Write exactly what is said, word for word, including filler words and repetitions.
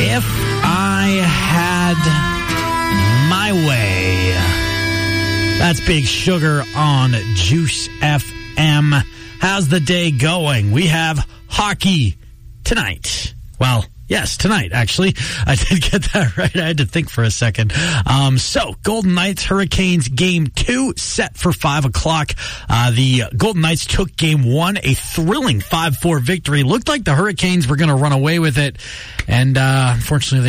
If I had my way. That's Big Sugar on Juice F M. How's the day going? We have hockey tonight. Well, yes, tonight, actually. I did get that right. I had to think for a second. Um, so, Golden Knights, Hurricanes, game two, set for five o'clock. Uh, the Golden Knights took game one, a thrilling five four victory. Looked like the Hurricanes were going to run away with it. And, uh, unfortunately, they